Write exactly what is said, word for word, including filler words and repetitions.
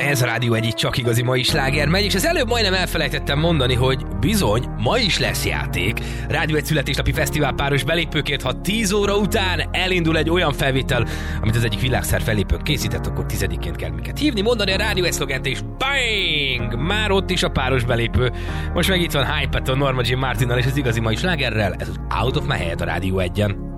Ez a Rádió egyik csak igazi mai sláger megy, és az előbb majdnem elfelejtettem mondani, hogy bizony, ma is lesz játék. Rádió egy születésnapi fesztivál páros belépőkért, ha tíz óra után elindul egy olyan felvétel, amit az egyik világszár fellépőnk készített, akkor tizediként kell minket hívni, mondani a Rádió egy szlogent, és bang! Már ott is a páros belépő. Most meg itt van Hype-Aton, Norma Jean Martinnal és az igazi mai slágerrel, ez az Out of My Head a Rádió egyen.